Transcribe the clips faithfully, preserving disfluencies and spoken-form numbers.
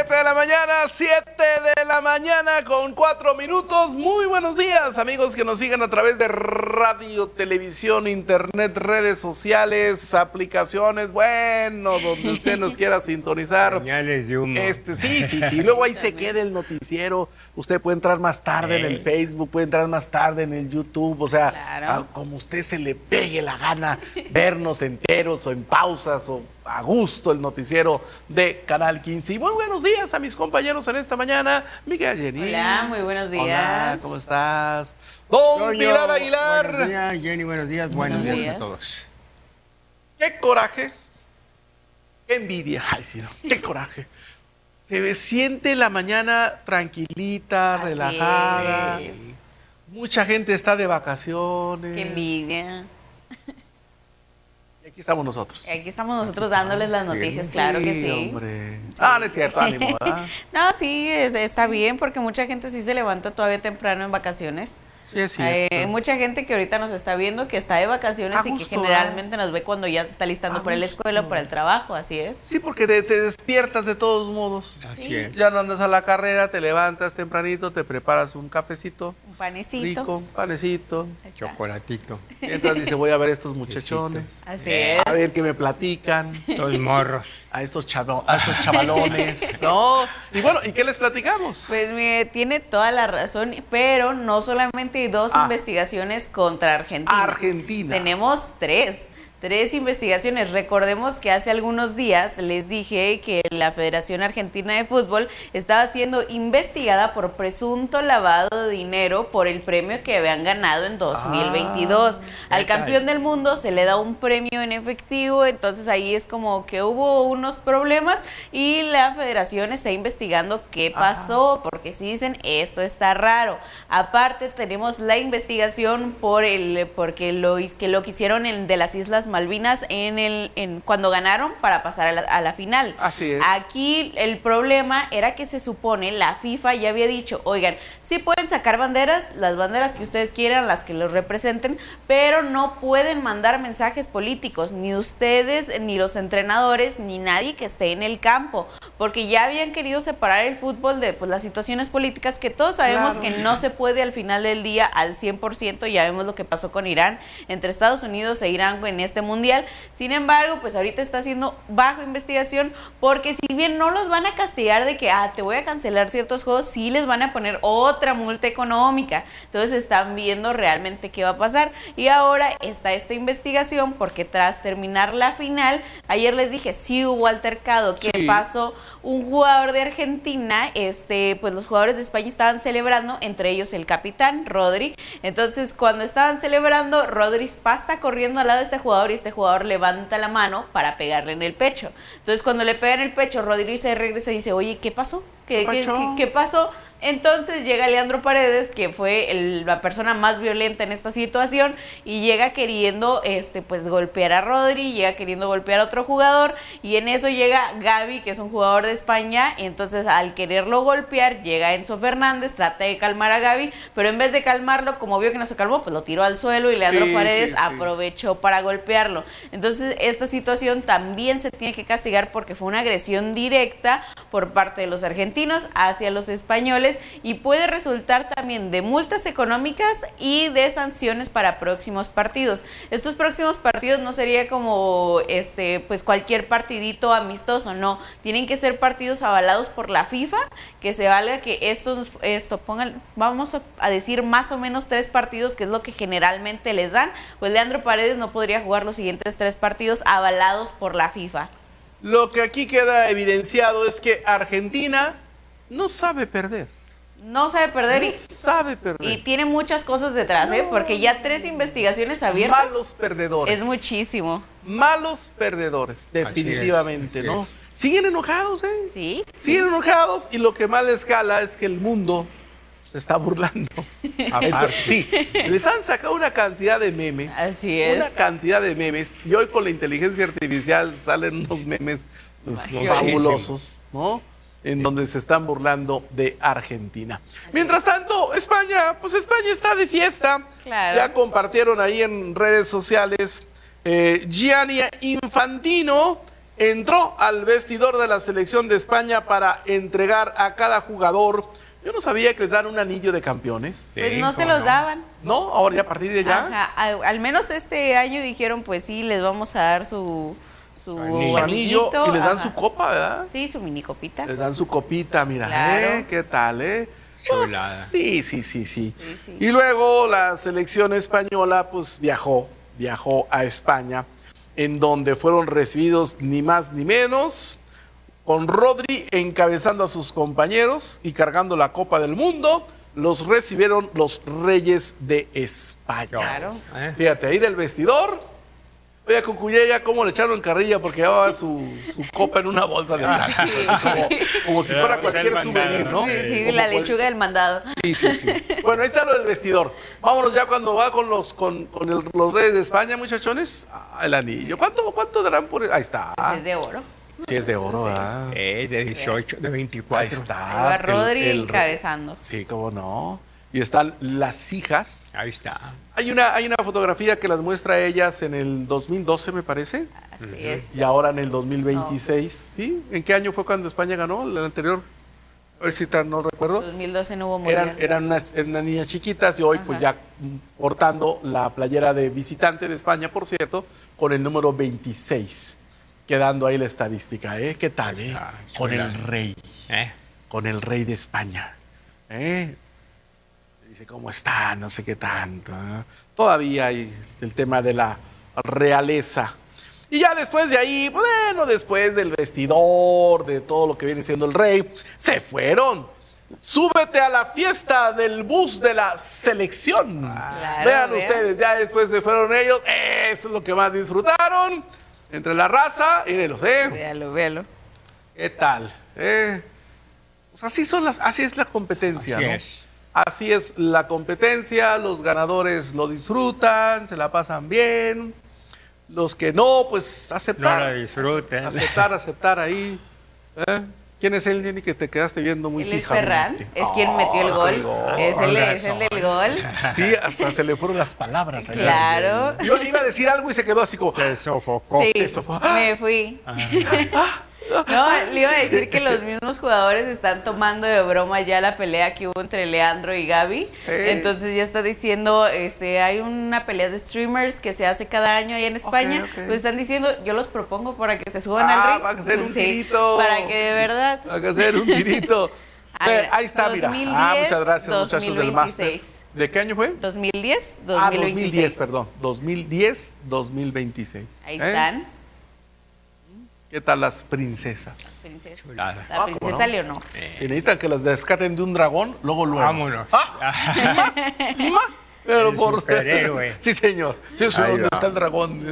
siete de la mañana, siete de la mañana con cuatro minutos. Muy buenos días, amigos que nos sigan a través de radio, televisión, internet, redes sociales, aplicaciones, bueno, donde usted nos quiera sintonizar. Señales de humo. Este, sí, sí, sí. Luego ahí se queda el noticiero. Usted puede entrar más tarde en el Facebook, puede entrar más tarde en el YouTube. O sea, claro. a, como usted se le pegue la gana, vernos enteros o en pausas o a gusto el noticiero de Canal quince. Y muy buenos días a mis compañeros en esta mañana. Miguel Jenny. Hola, muy buenos días. Hola, ¿cómo estás? Don Toño, Pilar Aguilar. Buenos días, Jenny, buenos días. Buenos, Buenos días días a todos. Qué coraje, qué envidia. Ay, sí, no, qué coraje. Se siente la mañana tranquilita, Así relajada. es. Mucha gente está de vacaciones. Qué envidia. Y aquí estamos nosotros. Aquí estamos nosotros dándoles las noticias, claro que sí. Hombre. Ah, no es cierto, ánimo, ¿verdad? No, sí, es- está bien porque mucha gente sí se levanta todavía temprano en vacaciones. Sí, es cierto. Hay mucha gente que ahorita nos está viendo que está de vacaciones A y gusto, que generalmente nos ve cuando ya se está listando A para la gusto. escuela o para el trabajo, así es. Sí, porque te, te despiertas de todos modos. Así Sí. es. Ya no andas a la carrera, te levantas tempranito, te preparas un cafecito Un panecito. rico, un panecito. Ahí está. Chocolatito. Mientras dice, voy a ver a estos muchachones, Así es. a ver qué me platican, Todos morros. a estos, chavo- a estos chavalones, ¿no? Y bueno, ¿y qué les platicamos? Pues mire, tiene toda la razón, pero no solamente hay dos Ah. investigaciones contra Argentina. Argentina. Tenemos tres. Tres investigaciones. Recordemos que hace algunos días les dije que la Federación Argentina de Fútbol estaba siendo investigada por presunto lavado de dinero por el premio que habían ganado en dos mil veintidós. Ah, Al campeón del mundo se le da un premio en efectivo, entonces ahí es como que hubo unos problemas y la Federación está investigando qué pasó, porque si dicen esto está raro. Aparte tenemos la investigación por el porque lo que lo que hicieron en, de las Islas Malvinas en el en cuando ganaron para pasar a la, a la final. Así es. Aquí el problema era que se supone la FIFA ya había dicho, oigan, sí pueden sacar banderas, las banderas que ustedes quieran, las que los representen, pero no pueden mandar mensajes políticos, ni ustedes, ni los entrenadores, ni nadie que esté en el campo, porque ya habían querido separar el fútbol de pues las situaciones políticas que todos sabemos Claro. que no se puede al final del día al cien por ciento, ya vemos lo que pasó con Irán, entre Estados Unidos e Irán en este mundial. Sin embargo, pues ahorita está siendo bajo investigación porque si bien no los van a castigar de que, ah, te voy a cancelar ciertos juegos, sí les van a poner otra multa económica. Entonces están viendo realmente qué va a pasar. Y ahora está esta investigación porque tras terminar la final, ayer les dije, sí hubo altercado. ¿Qué Sí. pasó? Un jugador de Argentina, este, pues los jugadores de España estaban celebrando, entre ellos el capitán, Rodri. Entonces, cuando estaban celebrando, Rodri pasa corriendo al lado de este jugador y este jugador levanta la mano para pegarle en el pecho. Entonces, cuando le pega en el pecho, Rodri se regresa y dice, oye, ¿qué pasó? ¿Qué, ¿Qué qué, pasó? qué- qué pasó? Entonces llega Leandro Paredes, que fue el- la persona más violenta en esta situación, y llega queriendo este pues golpear a Rodri, llega queriendo golpear a otro jugador, y en eso llega Gavi, que es un jugador de España, y entonces al quererlo golpear, llega Enzo Fernández, trata de calmar a Gavi, pero en vez de calmarlo, como vio que no se calmó, pues lo tiró al suelo y Leandro Sí, Paredes sí, sí. aprovechó para golpearlo. Entonces esta situación también se tiene que castigar porque fue una agresión directa por parte de los argentinos hacia los españoles y puede resultar también de multas económicas y de sanciones para próximos partidos. Estos próximos partidos no sería como este pues cualquier partidito amistoso, no, tienen que ser partidos avalados por la FIFA, que se valga que estos esto pongan, vamos a, a decir más o menos tres partidos, que es lo que generalmente les dan, pues Leandro Paredes no podría jugar los siguientes tres partidos avalados por la FIFA. Lo que aquí queda evidenciado es que Argentina no sabe perder. No sabe perder No y, sabe perder. y tiene muchas cosas detrás, ¿eh? Porque ya tres investigaciones abiertas Malos perdedores. es muchísimo. Malos perdedores, definitivamente, así es, así ¿no? es. Siguen enojados, ¿eh? Sí. Siguen enojados y lo que más les cala es que el mundo se está burlando. Eso, sí, les han sacado una cantidad de memes. Así es. Una cantidad de memes. Y hoy con la inteligencia artificial salen unos memes pues, fabulosos, ¿no? En donde se están burlando de Argentina. Mientras tanto, España, pues España está de fiesta. Claro. Ya compartieron ahí en redes sociales eh, Gianni Infantino entró al vestidor de la selección de España para entregar a cada jugador. Yo no sabía que les dan un anillo de campeones. Pues Sí, no se ¿cómo los no? daban. ¿No? Ahora ya a partir de ya. Ajá, al, al menos este año dijeron, pues sí, les vamos a dar su, su Anillo. Su anillo anillito, y les dan ajá. su copa, ¿verdad? Sí, su mini copita. Les dan su copita, mira, Claro. ¿eh? ¿Qué tal, eh? Pues, Chulada. sí, sí, sí, sí, Sí, sí. Y luego la selección española, pues viajó, viajó a España, en donde fueron recibidos ni más ni menos, con Rodri encabezando a sus compañeros y cargando la Copa del Mundo. Los recibieron los Reyes de España. Claro. ¿Eh? Fíjate, ahí del vestidor. Oye, a Cucuyella, ¿cómo le echaron carrilla? Porque llevaba su, su copa en una bolsa de plástico, así como, como si fuera Era cualquier el mandado, souvenir, ¿no? Sí, sí, Como la cual- lechuga del mandado. Sí, sí, sí. Bueno, ahí está lo del vestidor. Vámonos ya cuando va con los con, con el- los Reyes de España, muchachones. Ah, el anillo. ¿Cuánto, cuánto darán por...? Ahí está. Pues es de oro. Sí, es de oro, ¿verdad? Eh, de dieciocho, de Ahí veinticuatro. está. Ahí va el- Rodri el- encabezando. Sí, cómo no. Y están las hijas. Ahí está. Hay una, hay una fotografía que las muestra a ellas en el dos mil doce, me parece. Así es. Y ahora en el dos mil veintiséis, ¿sí? ¿En qué año fue cuando España ganó? ¿El anterior? A ver si tan- no recuerdo. dos mil doce no hubo mundial. Eran, eran unas, eran unas niñas chiquitas y hoy pues ya mm, portando la playera de visitante de España, por cierto, con el número veintiséis. Quedando ahí la estadística, ¿eh? ¿Qué tal, eh? Ah, Con el chulada. rey, ¿Eh? con el rey de España. ¿Eh? Dice, ¿cómo está? No sé qué tanto. ¿eh? Todavía hay el tema de la realeza. Y ya después de ahí, bueno, después del vestidor, de todo lo que viene siendo el rey, se fueron. Súbete a la fiesta del bus de la selección. Claro, Vean vean. ustedes, ya después se fueron ellos. Eso es lo que más disfrutaron. Entre la raza, y los, ¿eh? Véalo, véalo. ¿Qué tal? ¿Eh? Pues así son las, así es la competencia, Así ¿no? es. Así es la competencia, los ganadores lo disfrutan, se la pasan bien, los que no, pues No la aceptar, disfruten. aceptar, aceptar ahí. ¿eh? ¿Quién es el Jenny que te quedaste viendo muy Él es fijamente? Ferran, es quien metió el Ah, gol. el gol. Es el, Con es el del gol. Sí, hasta se le fueron las palabras. ahí. Claro. Yo le iba a decir algo y se quedó así como... Se sofocó. Sí, eso fue- me fui. No, le iba a decir que los mismos jugadores están tomando de broma ya la pelea que hubo entre Leandro y Gaby. Entonces ya está diciendo, este, hay una pelea de streamers que se hace cada año ahí en España. ok. Pues están diciendo, yo los propongo para que se suban Ah, al ring. para hacer un Sí, tirito. para que de verdad. Hay que hacer un tirito. A Eh, ver, ahí está, mira. dos mil Ah, diez, muchas gracias, muchachos del dos mil máster. veintiséis. ¿De qué año fue? dos mil diez, Ah, dos mil veintiséis. dos mil diez, perdón. dos mil diez, dos mil veintiséis. Ahí ¿Eh? están. ¿Qué tal las princesas? Princesa. Chulada. La Ah, ¿cómo princesa no? Leonor. Si necesitan que las descaten de un dragón, luego luego. Vámonos. Ah, ma, pero El por... superhéroe. Sí, señor. Sí, sé Ahí dónde va. está el dragón.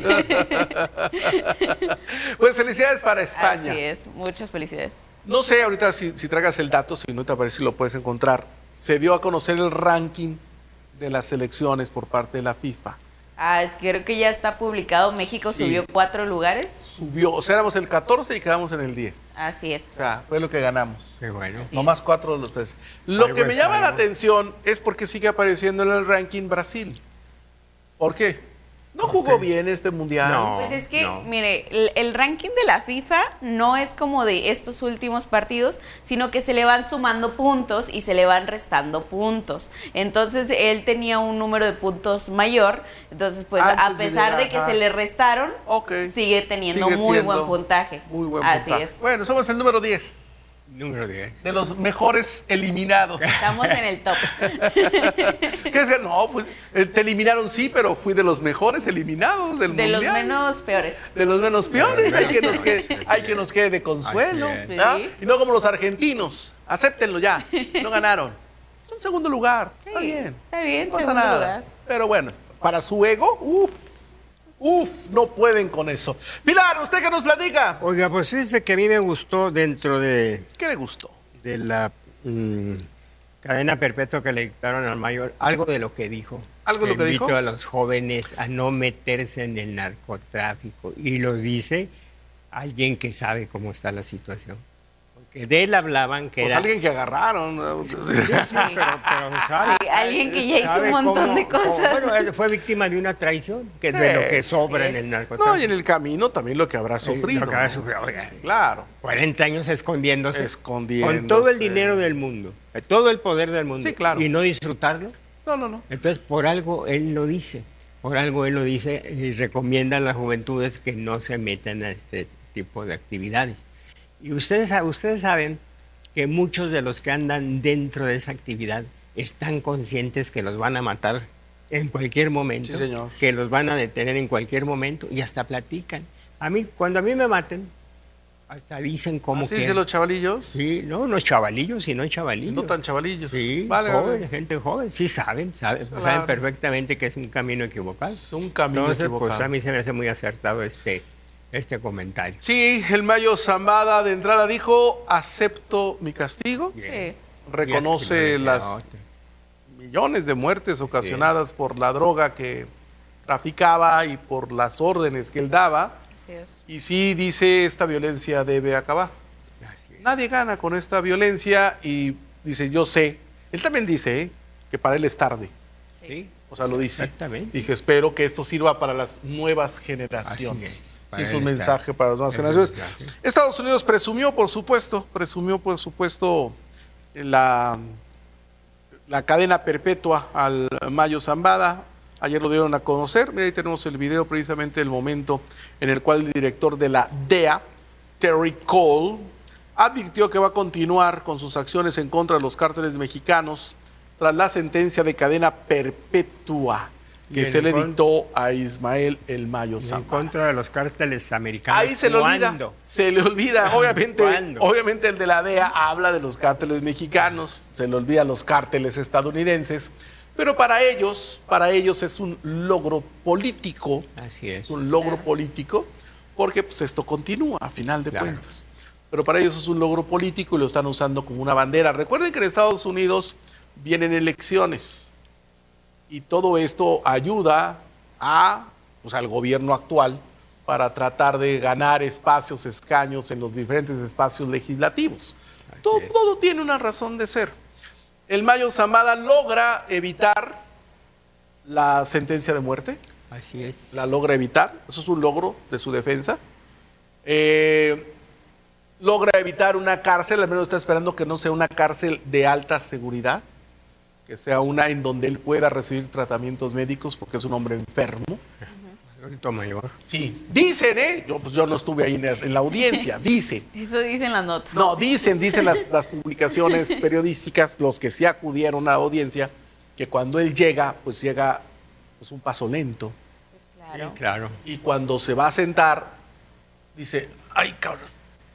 Pues felicidades para España. Así es, muchas felicidades. No sé ahorita si, si tragas el dato, si no te parece si lo puedes encontrar. Se dio a conocer el ranking de las selecciones por parte de la FIFA. Ah, es que creo que ya está publicado. México Sí. subió cuatro lugares. Subió, o sea, éramos el catorce y quedamos en el diez. Así es. O sea, fue lo que ganamos. Qué bueno. Sí. Nomás cuatro de los tres. Lo Algo que me es llama la algo. atención es porque sigue apareciendo en el ranking Brasil. ¿Por qué? No jugó bien este mundial. No. Pues es que, no. mire, el, el ranking de la FIFA no es como de estos últimos partidos, sino que se le van sumando puntos y se le van restando puntos. Entonces, él tenía un número de puntos mayor, entonces, pues, Antes a de pesar llegar, de que ajá. se le restaron, Ok. sigue teniendo Sigue muy siendo buen puntaje. Muy buen Así puntaje. es. Bueno, somos el número diez Número diez. de los mejores eliminados. Estamos en el top. ¿Qué es que no? Pues eh, te eliminaron sí, pero fui de los mejores eliminados del De los mundial. menos peores. De los menos peores, De los hay que nos menos quede, peores, hay así que es. nos quede de consuelo, Así es. ¿ah? Sí. Y no como los argentinos, acéptenlo ya, no ganaron, son segundo lugar, está Sí, bien, está bien, no pasa segundo nada. lugar. Pero bueno, para su ego, uff, uff, no pueden con eso. Pilar, ¿usted qué nos platica? Oiga, pues fíjese que a mí me gustó dentro de, ¿Qué le gustó? de la mm, cadena perpetua que le dictaron al mayor, algo de lo que dijo. ¿Algo de lo que Invito dijo? a los jóvenes a no meterse en el narcotráfico. Y lo dice alguien que sabe cómo está la situación. que de él hablaban que Pues era... alguien que agarraron. Sí, sí, pero, pero sabe, Sí, alguien que ya hizo sabe un montón cómo- de cosas. cómo- bueno, él fue víctima de una traición, que es de lo que sobra en el narcotráfico. No, y en el camino también lo que habrá sufrido. Lo que habrá ¿no? sufrido, oiga, Claro. cuarenta años escondiéndose, Escondiéndose. con todo el dinero del mundo, todo el poder del mundo, Sí, claro. y no disfrutarlo. No, no, no. Entonces, por algo él lo dice, por algo él lo dice y recomienda a las juventudes que no se metan a este tipo de actividades. Y ustedes, ustedes saben que muchos de los que andan dentro de esa actividad están conscientes que los van a matar en cualquier momento, Sí, señor. que los van a detener en cualquier momento y hasta platican. A mí, cuando a mí me maten, hasta dicen cómo ¿Así que... dicen los chavalillos? Sí, no, no chavalillos, sino chavalillos. No tan chavalillos. Sí, vale, jóvenes, vale. gente joven, sí saben, saben, Claro. saben perfectamente que es un camino equivocado. Es un camino Entonces, equivocado. pues a mí se me hace muy acertado este, este comentario. Sí, el Mayo Zambada de entrada dijo, acepto mi castigo. Sí. Reconoce Ya, que no le las queda otra. millones de muertes ocasionadas por la droga que traficaba y por las órdenes que él daba. Así es. Y sí dice, esta violencia debe acabar. Así es. Nadie gana con esta violencia y dice, yo sé. Él también dice ¿eh? que para él es tarde. Sí, O sea, lo dice. exactamente. Dije, espero que esto sirva para las nuevas generaciones. Así es. Sí, Para es un él está. mensaje para las nuevas Es un generaciones. mensaje. Estados Unidos presumió, por supuesto, presumió, por supuesto, la, la cadena perpetua al Mayo Zambada. Ayer lo dieron a conocer. Mira, ahí tenemos el video, precisamente el momento en el cual el director de la D E A, Terry Cole, advirtió que va a continuar con sus acciones en contra de los cárteles mexicanos tras la sentencia de cadena perpetua Y que en se le con- dictó a Ismael el Mayo En Zambada. contra de los cárteles americanos. Ahí se le olvida, ¿Cuándo? se le olvida, obviamente, ¿Cuándo? obviamente el de la D E A habla de los cárteles mexicanos, se le olvida los cárteles estadounidenses, pero para ellos, para ellos es un logro político, Así es. es un logro político, porque pues esto continúa a final de Claro. cuentas. Pero para ellos es un logro político y lo están usando como una bandera. Recuerden que en Estados Unidos vienen elecciones y todo esto ayuda a, pues, al gobierno actual para tratar de ganar espacios, escaños en los diferentes espacios legislativos. Todo, es. todo tiene una razón de ser. El Mayo Zambada logra evitar la sentencia de muerte, Así es. la logra evitar, eso es un logro de su defensa. Eh, logra evitar una cárcel, al menos está esperando que no sea una cárcel de alta seguridad, que sea una en donde él pueda recibir tratamientos médicos porque es un hombre enfermo. Adulto mayor. Sí, dicen, ¿eh? Yo, pues yo no estuve ahí en, el- en la audiencia, dicen. Eso dicen las notas. No, dicen, dicen las, las publicaciones periodísticas, los que sí acudieron a la audiencia, que cuando él llega, pues llega pues, un paso lento. Claro. Sí, claro. Y cuando se va a sentar, dice, ay, cabrón.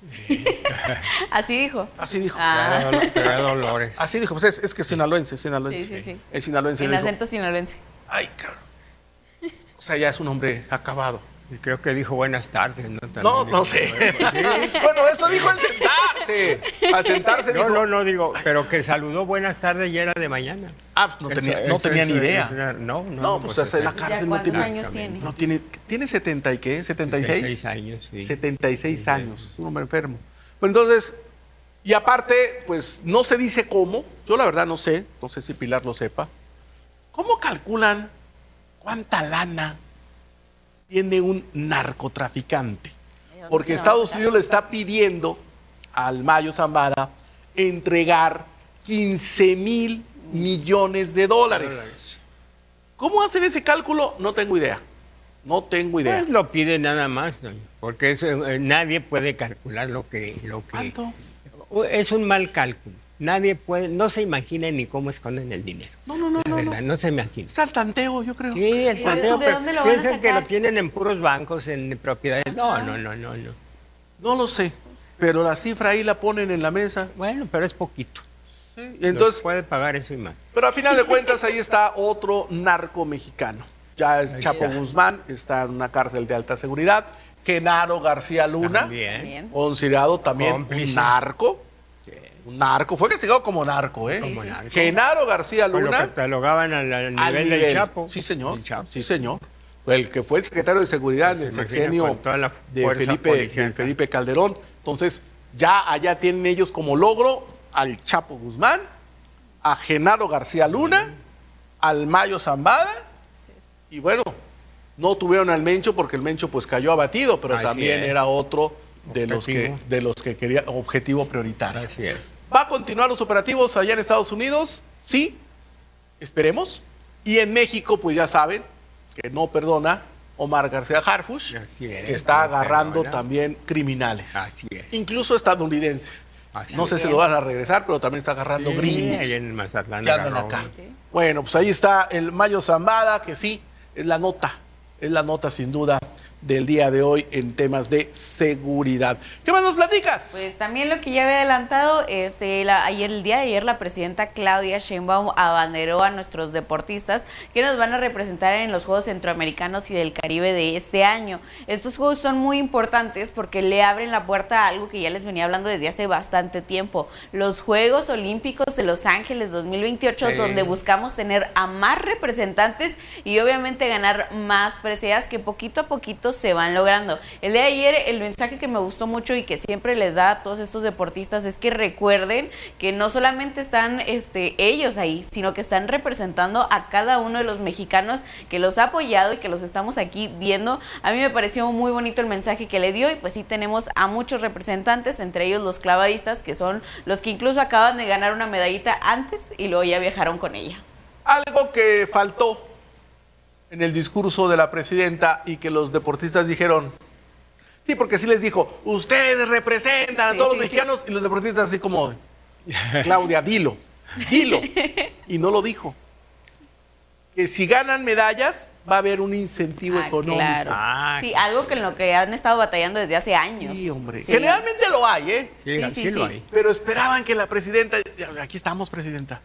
Así dijo. Así dijo. Ah. Te da dolo- te da dolores. Así dijo, pues es, es que es sinaloense, es sinaloense. Sí, sí, sí. Es sinaloense. En le dijo, acento sinaloense. ay, cabrón. O sea, ya es un hombre acabado. Y creo que dijo buenas tardes, ¿no? También No, dijo, no sé. Sí. Bueno, eso dijo al sentarse. Al sentarse No, dijo, no, no digo, pero que saludó buenas tardes y era de mañana. ah, pues no Eso- tenía, no eso tenía es- ni idea. es una- no, no, No, pues, pues, en la es- cárcel ¿Ya no cuántos tiene. años tiene? No tiene, ¿tiene setenta y qué? ¿setenta y seis? setenta y seis años, sí. setenta y seis Sí. años, es un hombre enfermo. Pero entonces, y aparte, pues no se dice cómo, yo la verdad no sé, no sé si Pilar lo sepa, ¿cómo calculan cuánta lana tiene un narcotraficante? ¿De dónde Porque se la Estados van a sacar? Unidos le está pidiendo al Mayo Zambada entregar quince mil millones de dólares. ¿Cómo hacen ese cálculo? No tengo idea. No tengo idea. Pues lo pide nada más, doña, porque eso, eh, nadie puede calcular lo que, lo que ¿Cuánto? es un mal cálculo. Nadie puede, no se imagina ni cómo esconden el dinero. No, no, no, La no, verdad, no, se imagina. Es al tanteo, yo creo. Sí, el ¿Y de- tanteo, de pero dónde lo van a piensan que sacar? lo tienen en puros bancos, en propiedades. No, no, no, no, no. No lo sé, pero la cifra ahí la ponen en la mesa. Bueno, pero es poquito. Sí, y Entonces entonces, puede pagar eso y más. pero a final de cuentas ahí está otro narco mexicano. Ya es Ahí Chapo está. Guzmán, está en una cárcel de alta seguridad. Genaro García Luna, También. Bien. considerado también Cómplice. un narco. Un narco, fue castigado como narco, ¿eh? Como narco. Genaro García Pues lo Luna. catalogaban al, al nivel al del nivel. Chapo. Sí, señor. El Chapo. Sí, señor. El que fue el secretario de Seguridad Pues en el se imagina sexenio con toda la de fuerza Felipe, de policíaca. Felipe Calderón. Entonces, Ya allá tienen ellos como logro al Chapo Guzmán, a Genaro García Luna, al Mayo Zambada, y bueno, no tuvieron al Mencho porque el Mencho pues cayó abatido, pero Así también es. era otro de los que Objetivo. de los que quería objetivo prioritario. Así es. ¿Va a continuar los operativos allá en Estados Unidos? Sí, esperemos. Y en México, pues ya saben que no perdona Omar García Harfuch, Así es, que está no agarrando perdona. también criminales. Así es. Incluso estadounidenses. Así no sé es. si lo van a regresar, pero también está agarrando Sí, gringos ahí en Mazatlán que andan agarró acá. uno. Sí. Bueno, pues ahí está el Mayo Zambada, que sí, es la nota, es la nota sin duda del día de hoy en temas de seguridad. ¿Qué más nos platicas? Pues también lo que ya había adelantado, este, la, ayer, el día de ayer, la presidenta Claudia Sheinbaum abanderó a nuestros deportistas que nos van a representar en los Juegos Centroamericanos y del Caribe de este año. Estos juegos son muy importantes porque le abren la puerta a algo que ya les venía hablando desde hace bastante tiempo, los Juegos Olímpicos de Los Ángeles dos mil veintiocho, Sí. donde buscamos tener a más representantes y obviamente ganar más preseas que poquito a poquito se van logrando. El de ayer, el mensaje que me gustó mucho y que siempre les da a todos estos deportistas es que recuerden que no solamente están este, ellos ahí, sino que están representando a cada uno de los mexicanos que los ha apoyado y que los estamos aquí viendo. A mí me pareció muy bonito el mensaje que le dio y pues sí tenemos a muchos representantes, entre ellos los clavadistas, que son los que incluso acaban de ganar una medallita antes y luego ya viajaron con ella. Algo que faltó en el discurso de la presidenta y que los deportistas dijeron, sí, porque sí les dijo, ustedes representan a Sí, todos sí, los mexicanos, y los deportistas así como, Claudia, dilo, dilo, y no lo dijo. Que si ganan medallas, va a haber un incentivo Ah, económico. claro. Ah, Sí, algo con lo que han estado batallando desde hace años. Sí, hombre. Sí. Generalmente lo hay, ¿eh? Sí, Sí, sí, sí, lo sí. hay. Pero esperaban que la presidenta, aquí estamos, presidenta.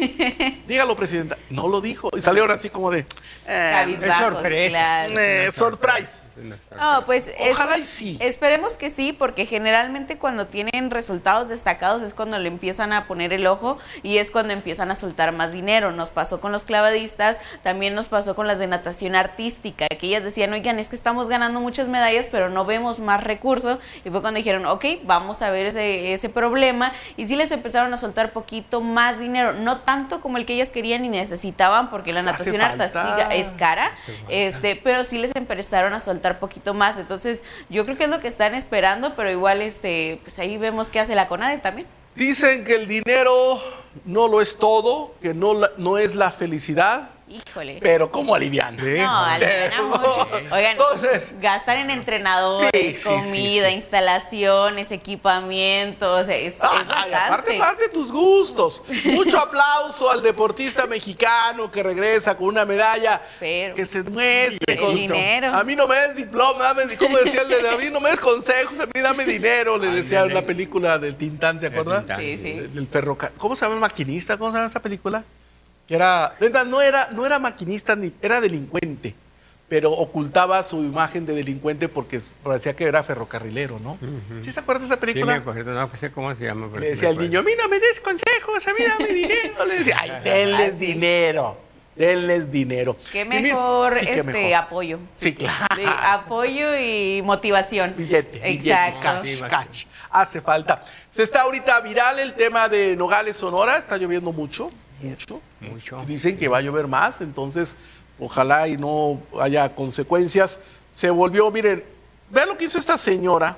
Dígalo, presidenta. No lo dijo. Y salieron así como de, eh, Cabizbajos, es sorpresa. claro. eh, Es una surprise. Es una sorpresa. No, pues es- Ojalá y sí. esperemos que sí, porque generalmente cuando tienen resultados destacados es cuando le empiezan a poner el ojo y es cuando empiezan a soltar más dinero. Nos pasó con los clavadistas, también nos pasó con las de natación artística, que ellas decían, oigan, es que estamos ganando muchas medallas, pero no vemos más recursos. Y fue cuando dijeron, ok, vamos a ver ese, ese problema. Y sí les empezaron a soltar poquito más dinero, no tanto como el que ellas querían y necesitaban, porque la Hace natación falta. artística es cara, Hace falta. este, pero sí les empezaron a soltar poquito más. Entonces, yo creo que es lo que están esperando, pero igual este, pues ahí vemos qué hace la CONADE también. Dicen que el dinero no lo es todo, que no, la- no es la felicidad, Híjole. pero como aliviana. Sí. No, aliviana Pero- mucho. Oigan, Entonces- gastar en entrenadores, Sí, sí, comida, sí, sí. instalaciones, equipamientos, es, es Ay, bastante. aparte, aparte tus gustos. Mucho aplauso al deportista mexicano que regresa con una medalla, Pero- que se muestre. El con- dinero. A mí no me des diploma, dame, como decía el de a mí no me des consejos, a mí dame dinero, le decía en la película del Tintán, ¿se acuerdan? Tintán. Sí, sí. Del ferrocarril. ¿Cómo se llama el maquinista? ¿Cómo se llama esa película? Que era, neta, no era, no era maquinista, ni era delincuente, pero ocultaba su imagen de delincuente porque parecía que era ferrocarrilero, ¿no? ¿Sí se acuerda de esa Sí, me película? acuerdo, no sé cómo se llama. pero Le sí decía me al acuerdo. niño, a mí no me des consejos, a mí dame dinero. Le decía, ay, denles Ah, sí. dinero, denles dinero. Qué Y mira, mejor sí, qué este mejor. apoyo. Sí, claro. De apoyo y motivación. Billete, billete, Exacto. cash, Sí, va. cash. Hace falta. Se está ahorita viral el tema de Nogales, Sonora, está lloviendo mucho, mucho. Mucho. Dicen que va a llover más, entonces ojalá y no haya consecuencias. Se volvió, miren, vean lo que hizo esta señora.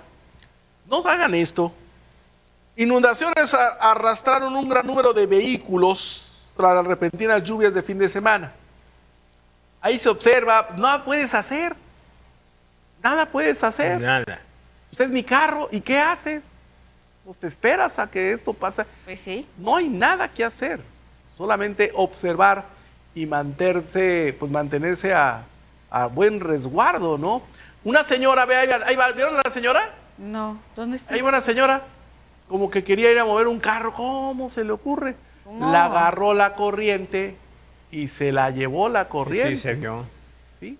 No hagan esto. Inundaciones a- arrastraron un gran número de vehículos tras las repentinas lluvias de fin de semana. Ahí se observa, nada puedes hacer. Nada puedes hacer. Nada. Usted es mi carro, ¿y qué haces? Pues te esperas a que esto pase. Pues sí. No hay nada que hacer, solamente observar y mantenerse, pues mantenerse a, a buen resguardo, ¿no? Una señora, ve ahí, va, ahí va, ¿vieron a la señora? No, ¿dónde está? Ahí va una señora, como que quería ir a mover un carro, ¿cómo se le ocurre? ¿Cómo? La agarró la corriente y se la llevó la corriente. Sí, se vio. ¿Sí?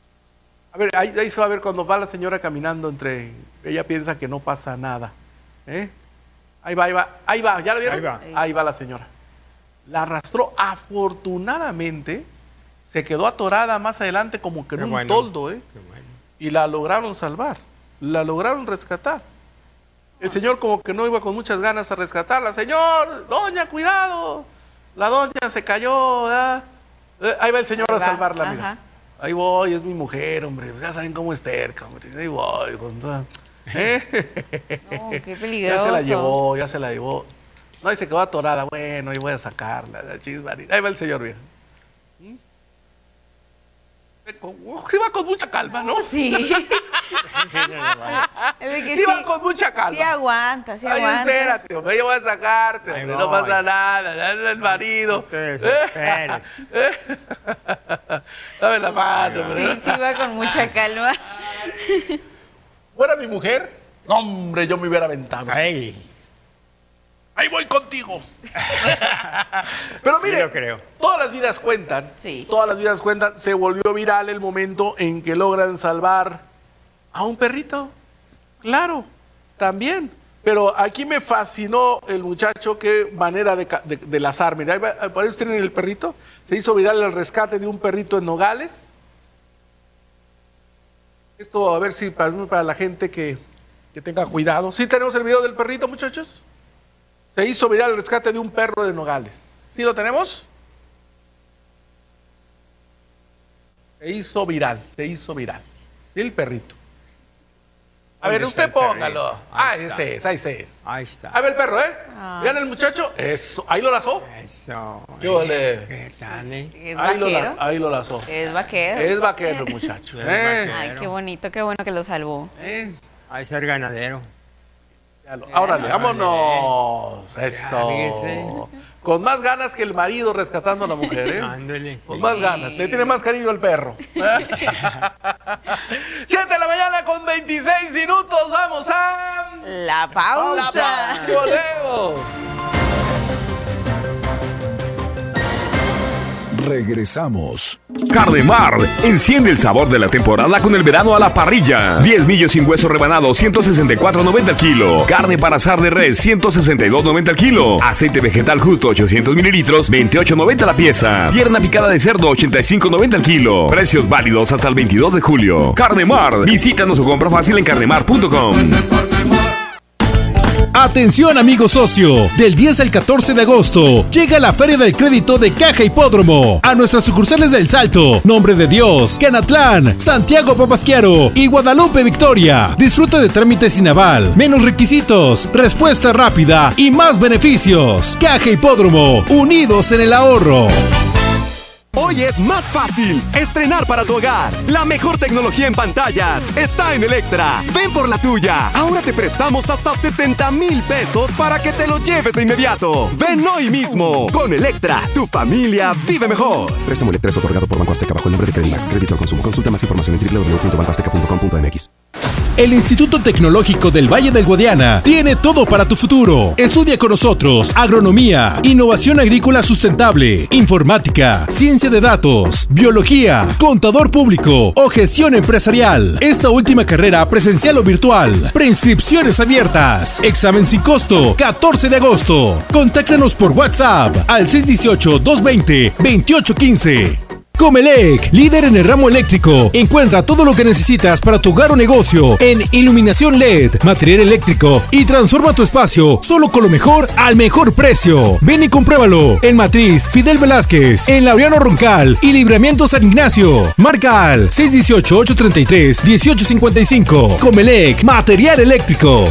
A ver, ahí, ahí se va a ver cuando va la señora caminando entre... Ella piensa que no pasa nada. ¿eh? Ahí va, ahí va, ahí va, ¿ya la vieron? Ahí va. Ahí va la señora. La arrastró, afortunadamente, se quedó atorada más adelante como que en Qué un bueno. toldo, ¿eh? Qué bueno. Y la lograron salvar, la lograron rescatar. El señor como que no iba con muchas ganas a rescatarla. Señor, doña, cuidado. La doña se cayó, ¿verdad? Eh, ahí va el señor a salvarla, Ajá. mira. Ahí voy, es mi mujer, hombre. Ya saben cómo es terca, hombre. Ahí voy. Con toda... ¿Eh? No, qué peligroso. Ya se la llevó, ya se la llevó. No, ahí se quedó atorada. Bueno, ahí voy a sacarla. Ahí va el señor, mira. Sí va con mucha calma, ¿no? Sí. Sí, sí va con mucha calma. Sí aguanta, sí Ay, aguanta. espérate, hombre, yo voy a sacarte, hombre, no pasa nada, dale el marido. ¿Eh? Dame la mano, hombre. Sí, sí va con mucha calma. ¿Fuera mi mujer? Hombre, yo me hubiera aventado. Ay. Ahí voy contigo. Pero mire, Yo creo. todas las vidas cuentan. Sí. Todas las vidas cuentan. Se volvió viral el momento en que logran salvar a un perrito. Claro, también. Pero aquí me fascinó el muchacho, qué manera de, de, de lazar. Mira, ahí va, ¿para usted tienen el perrito? Se hizo viral el rescate de un perrito en Nogales. Esto a ver si para, para la gente que, que tenga cuidado. ¿Sí tenemos el video del perrito, muchachos? Se hizo viral el rescate de un perro de Nogales. ¿Sí lo tenemos? Se hizo viral, se hizo viral. Sí, el perrito. A ver, usted póngalo. Ah, ese es, ahí es. Ahí está. A ver el perro, ¿eh? Ah. ¿Vean el muchacho? Eso, ahí lo lazó. Eso. ¿Qué ole? ¿Qué tal, eh? ¿Es Ahí lo, vaquero? la- ahí lo lazó. Es vaquero. Es vaquero el muchacho. Es ¿eh? vaquero. Ay, qué bonito, qué bueno que lo salvó. ¿Eh? Hay ser ganadero. Ya lo- Órale, vámonos. Eso. fíjese. Con más ganas que el marido rescatando a la mujer, ¿eh? Ándale. Con sí. más ganas, le tiene más cariño el perro. siete de la mañana con veintiséis minutos, vamos a... La pausa. ¡La pausa, Leo! Regresamos. Cardemar, enciende el sabor de la temporada con el verano a la parrilla. diez millos sin hueso rebanado, ciento sesenta y cuatro noventa el kilo. Carne para asar de res, ciento sesenta y dos noventa el kilo. Aceite vegetal justo, ochocientos mililitros, veintiocho noventa la pieza. Pierna picada de cerdo, ochenta y cinco noventa el kilo. Precios válidos hasta el veintidós de julio. Cardemar, visítanos o compra fácil en cardemar punto com. Atención amigo socio, del diez al catorce de agosto llega la Feria del Crédito de Caja Hipódromo a nuestras sucursales del Salto, Nombre de Dios, Canatlán, Santiago Papasquiaro y Guadalupe Victoria. Disfruta de trámites sin aval, menos requisitos, respuesta rápida y más beneficios. Caja Hipódromo, unidos en el ahorro. Hoy es más fácil estrenar para tu hogar. La mejor tecnología en pantallas está en Electra. Ven por la tuya. Ahora te prestamos hasta setenta mil pesos para que te lo lleves de inmediato. Ven hoy mismo. Con Electra, tu familia vive mejor. Préstamo Electra es otorgado por Banco Azteca bajo el nombre de Credimax. Crédito al consumo. Consulta más información en doble u doble u doble u punto banco azteca punto com punto m x. El Instituto Tecnológico del Valle del Guadiana tiene todo para tu futuro. Estudia con nosotros agronomía, innovación agrícola sustentable, informática, ciencia de datos, biología, contador público o gestión empresarial. Esta última carrera presencial o virtual. Preinscripciones abiertas. Examen sin costo. catorce de agosto. Contáctanos por WhatsApp al seis uno ocho, dos dos cero, dos ocho uno cinco. Comelec, líder en el ramo eléctrico. Encuentra todo lo que necesitas para tu hogar o negocio en iluminación L E D, material eléctrico y transforma tu espacio solo con lo mejor al mejor precio. Ven y compruébalo en Matriz Fidel Velázquez, en Laureano Roncal y Libramiento San Ignacio. Marca al seis uno ocho, ocho tres tres, uno ocho cinco cinco. Comelec, material eléctrico.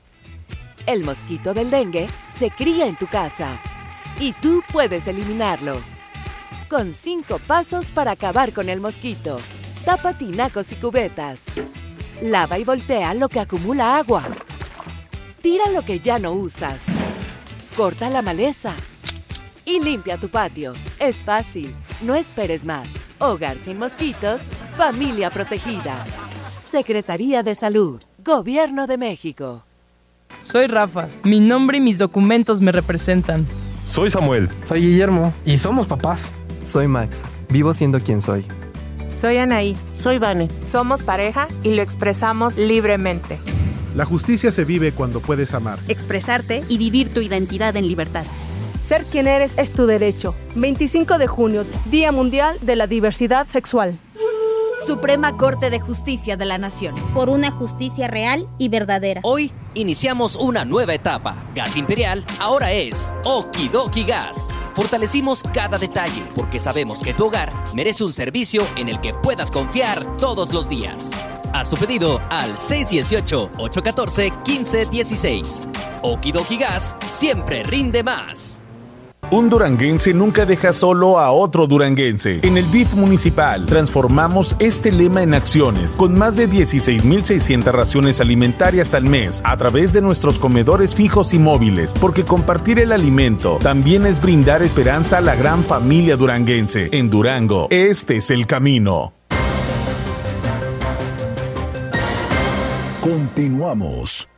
El mosquito del dengue se cría en tu casa y tú puedes eliminarlo. Con cinco pasos para acabar con el mosquito. Tapa tinacos y cubetas. Lava y voltea lo que acumula agua. Tira lo que ya no usas. Corta la maleza. Y limpia tu patio. Es fácil. No esperes más. Hogar sin mosquitos. Familia protegida. Secretaría de Salud. Gobierno de México. Soy Rafa. Mi nombre y mis documentos me representan. Soy Samuel. Soy Guillermo. Y somos papás. Soy Max, vivo siendo quien soy. Soy Anaí. Soy Vane. Somos pareja y lo expresamos libremente. La justicia se vive cuando puedes amar, expresarte y vivir tu identidad en libertad. Ser quien eres es tu derecho. veinticinco de junio, Día Mundial de la Diversidad Sexual. Suprema Corte de Justicia de la Nación. Por una justicia real y verdadera. Hoy iniciamos una nueva etapa. Gas Imperial ahora es Okidoki Gas. Fortalecimos cada detalle porque sabemos que tu hogar merece un servicio en el que puedas confiar todos los días. Haz tu pedido al seis uno ocho, ocho uno cuatro, uno cinco uno seis. Okidoki Gas siempre rinde más. Un duranguense nunca deja solo a otro duranguense. En el D I F municipal transformamos este lema en acciones con más de dieciséis mil seiscientas raciones alimentarias al mes a través de nuestros comedores fijos y móviles, porque compartir el alimento también es brindar esperanza a la gran familia duranguense. En Durango, este es el camino. Continuamos.